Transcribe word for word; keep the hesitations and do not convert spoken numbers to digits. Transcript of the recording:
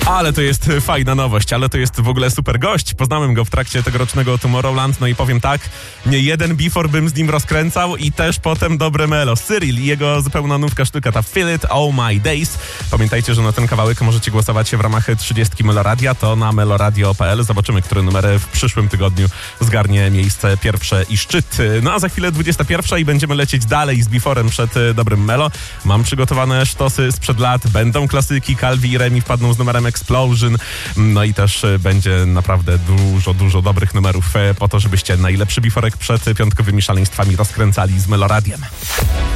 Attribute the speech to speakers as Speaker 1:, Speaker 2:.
Speaker 1: Ale to jest fajna nowość, ale to jest w ogóle super gość. Poznałem go w trakcie tegorocznego Tomorrowland, no i powiem tak, nie jeden bifor bym z nim rozkręcał i też potem dobre melo. Cyril i jego zupełna nówka sztuka, ta Feel It All My Days. Pamiętajcie, że na ten kawałek możecie głosować w ramach trzydziestki Meloradia, to na meloradio kropka p l. Zobaczymy, który numer w przyszłym tygodniu zgarnie miejsce pierwsze i szczyt. No a za chwilę dwudziesta pierwsza i będziemy lecieć dalej z biforem przed dobrym melo. Mam przygotowane sztosy sprzed lat, będą klasyki, Calvi i Remi wpadną z numerem Explosion, no i też będzie naprawdę dużo, dużo dobrych numerów po to, żebyście najlepszy biforek przed piątkowymi szaleństwami rozkręcali z Meloradiem.